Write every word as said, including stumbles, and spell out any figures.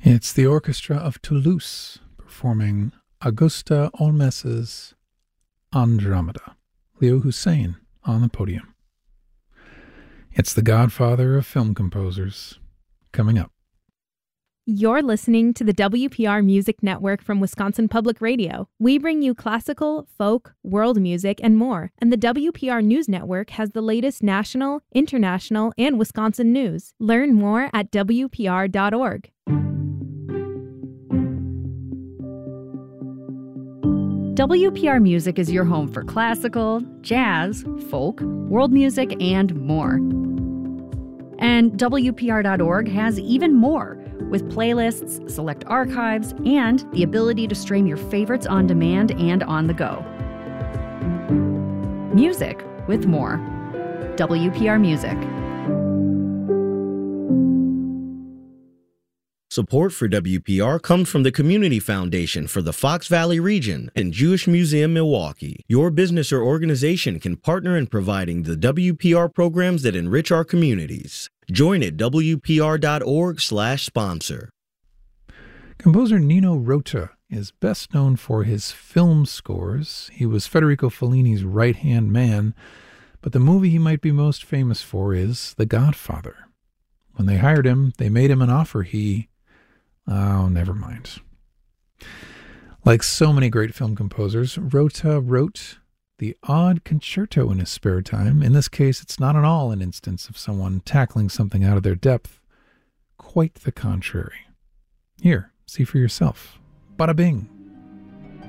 It's the Orchestra of Toulouse performing Augusta Olmes's Andromeda. Leo Hussein on the podium. It's the godfather of film composers. Coming up. You're listening to the W P R Music Network from Wisconsin Public Radio. We bring you classical, folk, world music, and more. And the W P R News Network has the latest national, international, and Wisconsin news. Learn more at W P R dot org. W P R Music is your home for classical, jazz, folk, world music, and more. And W P R dot org has even more, with playlists, select archives, and the ability to stream your favorites on demand and on the go. Music with more. W P R Music. Support for W P R comes from the Community Foundation for the Fox Valley region and Jewish Museum Milwaukee. Your business or organization can partner in providing the W P R programs that enrich our communities. Join at W P R dot org slash sponsor. Composer Nino Rota is best known for his film scores. He was Federico Fellini's right-hand man, but the movie he might be most famous for is The Godfather. When they hired him, they made him an offer he... Oh, never mind. Like so many great film composers, Rota wrote the odd concerto in his spare time. In this case, it's not at all an instance of someone tackling something out of their depth. Quite the contrary. Here, see for yourself. Bada bing.